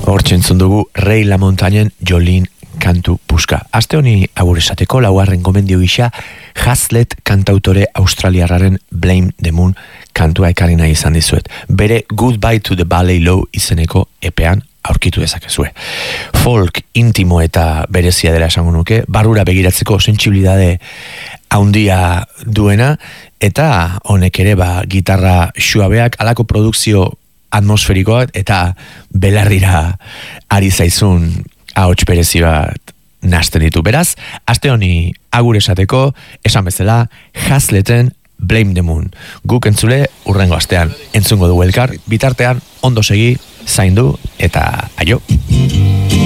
Hortxe entzun dugu Rei La Montañen Jolin kantu puska. Aste honi agur esateko laugarren gomendio gisa Hazlet kantautore australiarraren Blame the Moon kantua ekarri nahi izan dizuet. Bere Goodbye to the Ballet Low izeneko epean aurkitu dezakezue. Folk intimo eta berezia dela esango nuke, barrura begiratzeko sentsibilidade haundia duena, eta honek ere gitarra suabeak, alako produkzio atmosferikoak eta belarrira ari zaizun ahots berezi bat nahasten ditu. Beraz, aste honi agur esateko, esan bezala, Hazleten Blame the Moon. Guk entzule urrengo astean entzungo dugu elkar, bitartean ondo segi, zaindu eta aio.